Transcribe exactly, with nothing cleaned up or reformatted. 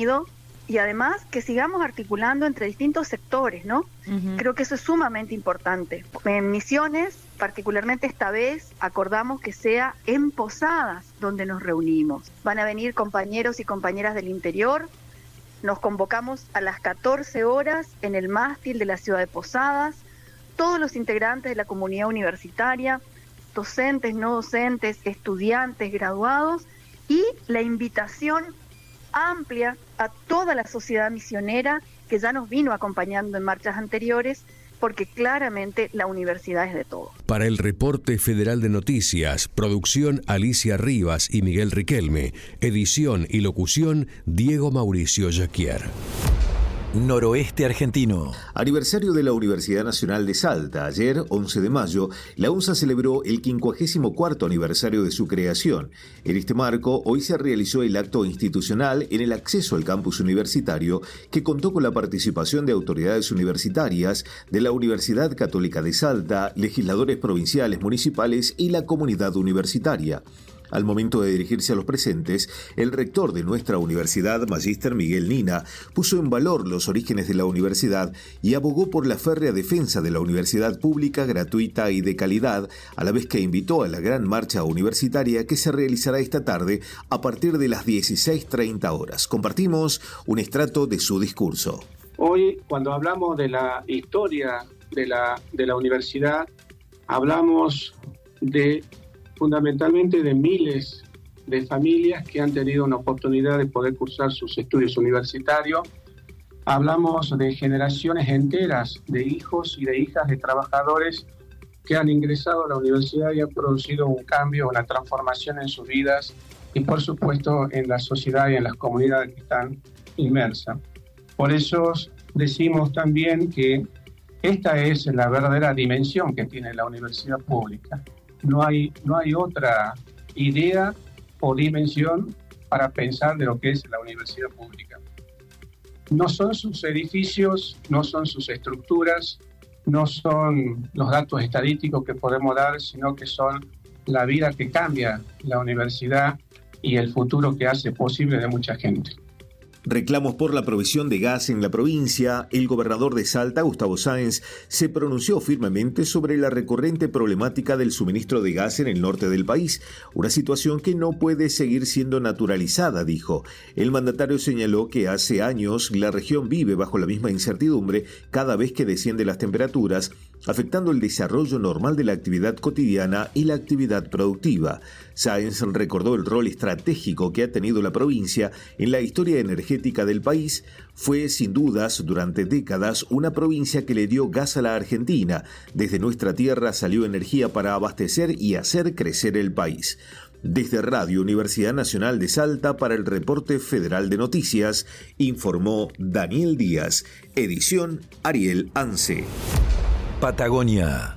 unido y además que sigamos articulando entre distintos sectores, ¿no? Uh-huh. Creo que eso es sumamente importante. En Misiones, particularmente esta vez, acordamos que sea en Posadas donde nos reunimos. Van a venir compañeros y compañeras del interior. Nos convocamos a las catorce horas en el mástil de la ciudad de Posadas. Todos los integrantes de la comunidad universitaria, docentes, no docentes, estudiantes, graduados, y la invitación amplia a toda la sociedad misionera que ya nos vino acompañando en marchas anteriores, porque claramente la universidad es de todos. Para el Reporte Federal de Noticias, producción Alicia Rivas y Miguel Riquelme, edición y locución Diego Mauricio Jaquier. Noroeste argentino. Aniversario de la Universidad Nacional de Salta. Ayer, once de mayo, la UNSA celebró el quincuagésimo cuarto aniversario de su creación. En este marco, hoy se realizó el acto institucional en el acceso al campus universitario, que contó con la participación de autoridades universitarias, de la Universidad Católica de Salta, legisladores provinciales, municipales y la comunidad universitaria. Al momento de dirigirse a los presentes, el rector de nuestra universidad, Magíster Miguel Nina, puso en valor los orígenes de la universidad y abogó por la férrea defensa de la universidad pública, gratuita y de calidad, a la vez que invitó a la gran marcha universitaria que se realizará esta tarde a partir de las dieciséis treinta horas. Compartimos un extracto de su discurso. Hoy, cuando hablamos de la historia de la, de la universidad, hablamos de fundamentalmente de miles de familias que han tenido una oportunidad de poder cursar sus estudios universitarios. Hablamos de generaciones enteras de hijos y de hijas de trabajadores que han ingresado a la universidad y han producido un cambio, una transformación en sus vidas y, por supuesto, en la sociedad y en las comunidades que están inmersas. Por eso decimos también que esta es la verdadera dimensión que tiene la universidad pública. No hay, no hay otra idea o dimensión para pensar de lo que es la universidad pública. No son sus edificios, no son sus estructuras, no son los datos estadísticos que podemos dar, sino que son la vida que cambia la universidad y el futuro que hace posible de mucha gente. Reclamos por la provisión de gas en la provincia. El gobernador de Salta, Gustavo Sáenz, se pronunció firmemente sobre la recurrente problemática del suministro de gas en el norte del país, una situación que no puede seguir siendo naturalizada, dijo. El mandatario señaló que hace años la región vive bajo la misma incertidumbre cada vez que descienden las temperaturas, afectando el desarrollo normal de la actividad cotidiana y la actividad productiva. Sáenz recordó el rol estratégico que ha tenido la provincia en la historia energética del país. Fue, sin dudas, durante décadas, una provincia que le dio gas a la Argentina. Desde nuestra tierra salió energía para abastecer y hacer crecer el país. Desde Radio Universidad Nacional de Salta, para el Reporte Federal de Noticias, informó Daniel Díaz. Edición Ariel Anse. Patagonia.